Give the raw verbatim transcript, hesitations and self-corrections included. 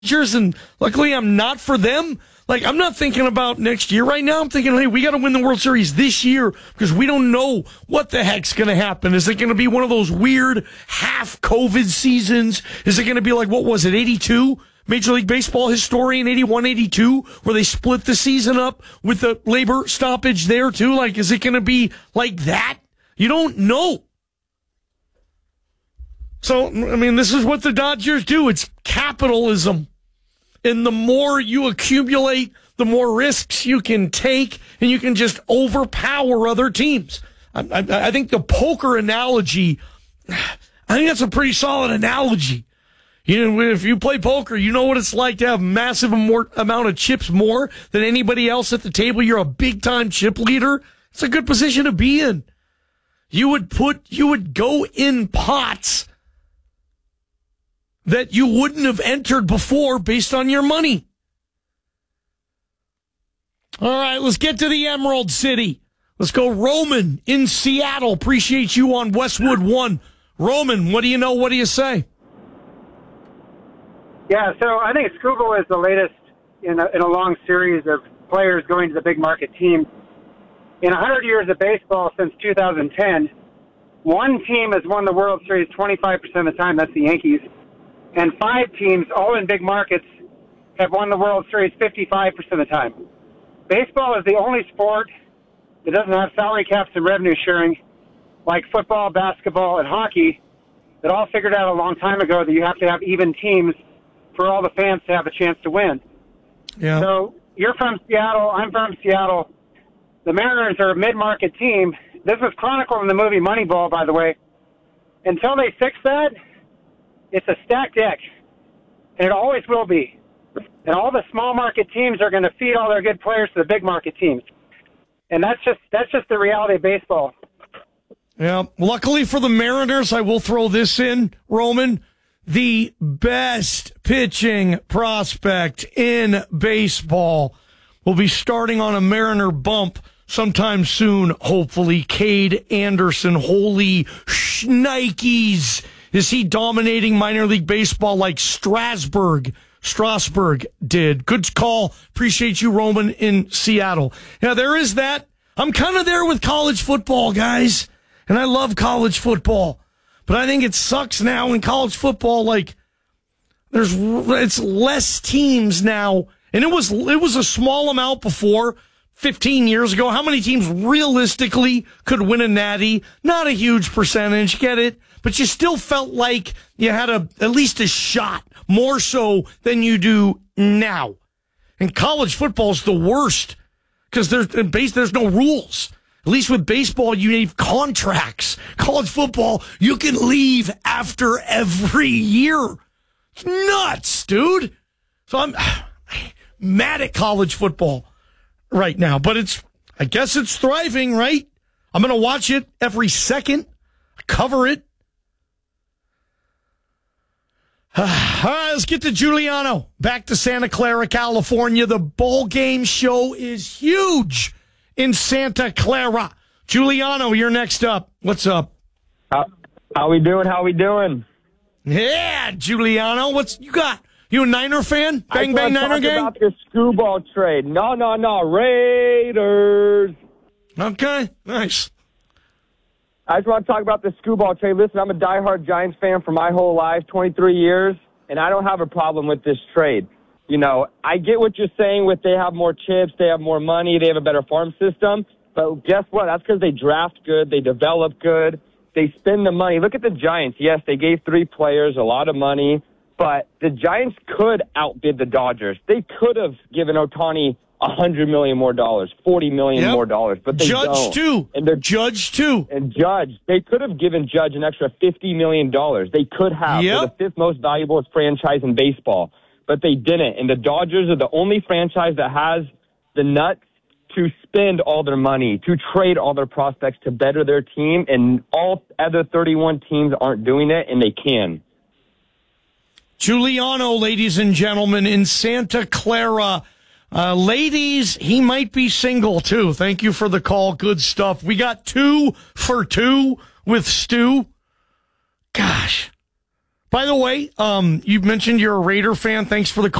Dodgers, and luckily I'm not for them. Like, I'm not thinking about next year right now. I'm thinking, hey, we got to win the World Series this year because we don't know what the heck's going to happen. Is it going to be one of those weird half COVID seasons? Is it going to be like, what was it, eighty-two? Major League Baseball historian, eighty-one, eighty-two, where they split the season up with the labor stoppage there too? Like, is it going to be like that? You don't know. So, I mean, this is what the Dodgers do. It's capitalism. And the more you accumulate, the more risks you can take, and you can just overpower other teams. I, I, I think the poker analogy, I think that's a pretty solid analogy. You know, if you play poker, you know what it's like to have massive more, amount of chips more than anybody else at the table. You're a big-time chip leader. It's a good position to be in. You would put, you would go in pots that you wouldn't have entered before based on your money. All right, let's get to the Emerald City. Let's go Roman in Seattle. Appreciate you on Westwood One. Roman, what do you know? What do you say? Yeah, so I think Scooble is the latest in a, in a long series of players going to the big market team. In one hundred years of baseball since two thousand ten, one team has won the World Series twenty-five percent of the time. That's the Yankees. And five teams, all in big markets, have won the World Series fifty-five percent of the time. Baseball is the only sport that doesn't have salary caps and revenue sharing like football, basketball, and hockey that all figured out a long time ago that you have to have even teams for all the fans to have a chance to win. Yeah. So you're from Seattle. I'm from Seattle. The Mariners are a mid-market team. This was chronicled in the movie Moneyball, by the way. Until they fix that, it's a stacked deck, and it always will be. And all the small market teams are going to feed all their good players to the big market teams. And that's just that's just the reality of baseball. Yeah. Luckily for the Mariners, I will throw this in, Roman. The best pitching prospect in baseball will be starting on a Mariner bump sometime soon, hopefully. Cade Anderson. Holy shnikes. Is he dominating minor league baseball like Strasburg, Strasburg did? Good call. Appreciate you, Roman, in Seattle. Yeah, there is that. I'm kind of there with college football, guys, and I love college football. But I think it sucks now in college football. Like, there's it's less teams now, and it was it was a small amount before. fifteen years ago, how many teams realistically could win a natty? Not a huge percentage, get it? But you still felt like you had a at least a shot, more so than you do now. And college football is the worst because there's in base there's no rules. At least with baseball, you need contracts. College football, you can leave after every year. It's nuts, dude. So I'm mad at college football right now, but it's I guess it's thriving, right? I'm going to watch it every second, cover it. All right, let's get to Giuliano. Back to Santa Clara, California. The bowl game show is huge in Santa Clara. Giuliano, you're next up. What's up? How, how we doing? How we doing? Yeah, Giuliano. What's you got? You a Niner fan? Bang, bang, Niner gang? About the screwball trade. No, no, no. Raiders. Okay, nice. I just want to talk about the screwball trade. Listen, I'm a diehard Giants fan for my whole life, twenty-three years, and I don't have a problem with this trade. You know, I get what you're saying with they have more chips, they have more money, they have a better farm system, but guess what? That's because they draft good, they develop good, they spend the money. Look at the Giants. Yes, they gave three players a lot of money, but the Giants could outbid the Dodgers. They could have given Ohtani one hundred million dollars more dollars, forty million dollars yep. more dollars, but they Judge don't. too. And they're Judge too. And Judge, they could have given Judge an extra fifty million dollars. They could have. Yep. They're the fifth most valuable franchise in baseball, but they didn't. And the Dodgers are the only franchise that has the nuts to spend all their money, to trade all their prospects to better their team, and all other thirty-one teams aren't doing it, and they can. Giuliano, ladies and gentlemen, in Santa Clara. Uh, ladies, he might be single, too. Thank you for the call. Good stuff. We got two for two with Stu. Gosh. By the way, um, you mentioned you're a Raider fan. Thanks for the call.